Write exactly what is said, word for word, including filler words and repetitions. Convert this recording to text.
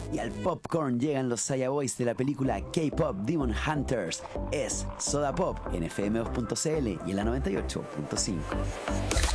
Y al popcorn llegan los Saya Boys de la película K-Pop Demon Hunters. Es Soda Pop en F M dos punto C L y en la noventa y ocho punto cinco.